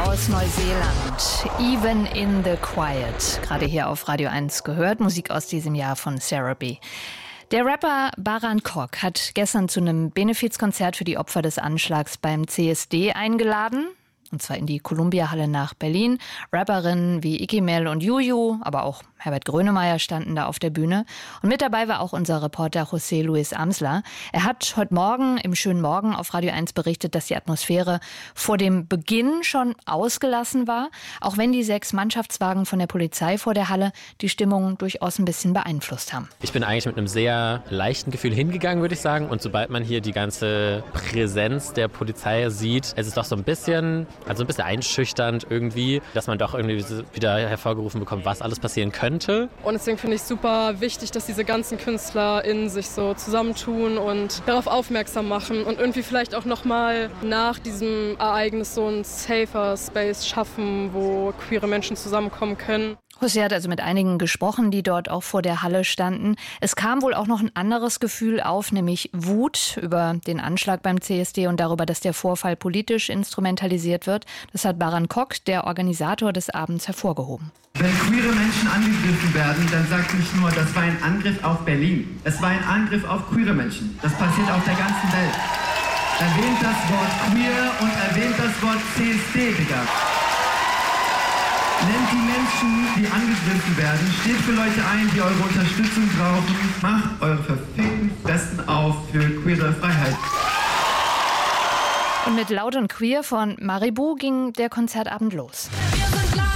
aus Neuseeland. Even in the Quiet. Gerade hier auf Radio 1 gehört. Musik aus diesem Jahr von Sarah B. Der Rapper Baran Kok hat gestern zu einem Benefizkonzert für die Opfer des Anschlags beim CSD eingeladen. Und zwar in die Columbia-Halle nach Berlin. Rapperinnen wie Iki Mel und Juju, aber auch Herbert Grönemeyer standen da auf der Bühne. Und mit dabei war auch unser Reporter José Luis Amsler. Er hat heute Morgen im Schönen Morgen auf Radio 1 berichtet, dass die Atmosphäre vor dem Beginn schon ausgelassen war. Auch wenn die 6 Mannschaftswagen von der Polizei vor der Halle die Stimmung durchaus ein bisschen beeinflusst haben. Ich bin eigentlich mit einem sehr leichten Gefühl hingegangen, würde ich sagen. Und sobald man hier die ganze Präsenz der Polizei sieht, es ist doch so ein bisschen einschüchternd irgendwie, dass man doch irgendwie wieder hervorgerufen bekommt, was alles passieren könnte. Und deswegen finde ich super wichtig, dass diese ganzen KünstlerInnen sich so zusammentun und darauf aufmerksam machen und irgendwie vielleicht auch nochmal nach diesem Ereignis so ein safer Space schaffen, wo queere Menschen zusammenkommen können. José hat also mit einigen gesprochen, die dort auch vor der Halle standen. Es kam wohl auch noch ein anderes Gefühl auf, nämlich Wut über den Anschlag beim CSD und darüber, dass der Vorfall politisch instrumentalisiert wird. Das hat Baran Kok, der Organisator des Abends, hervorgehoben. Wenn queere Menschen angegriffen werden, dann sagt nicht nur, das war ein Angriff auf Berlin. Es war ein Angriff auf queere Menschen. Das passiert auf der ganzen Welt. Erwähnt das Wort queer und erwähnt das Wort CSD, Digga. Nennt die Menschen, die angegriffen werden, steht für Leute ein, die eure Unterstützung brauchen. Macht eure verfickten Fressen auf für queere Freiheit. Und mit Laut und Queer von Maribu ging der Konzertabend los.